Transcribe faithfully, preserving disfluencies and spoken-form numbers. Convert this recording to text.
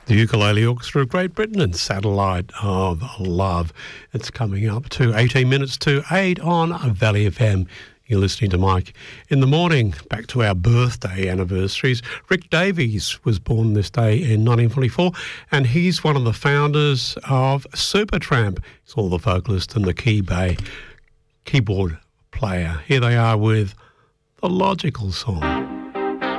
The Ukulele Orchestra of Great Britain and Satellite of Love. It's coming up to eighteen minutes to eight on Valley F M. You're listening to Mike in the Morning. Back to our birthday anniversaries. Rick Davies was born this day in nineteen forty-four, and he's one of the founders of Supertramp. He's all the vocalist and the key bay keyboard player. Here they are with The Logical Song.